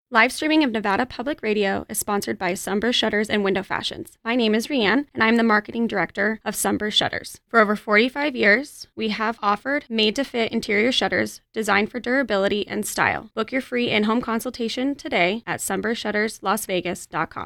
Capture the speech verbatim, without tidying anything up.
Live streaming of Nevada Public Radio is sponsored by Sunburst Shutters and Window Fashions. My name is Rianne, and I'm the marketing director of Sunburst Shutters. For over forty-five years, we have offered made-to-fit interior shutters designed for durability and style. Book your free in-home consultation today at sunburst shutters las vegas dot com.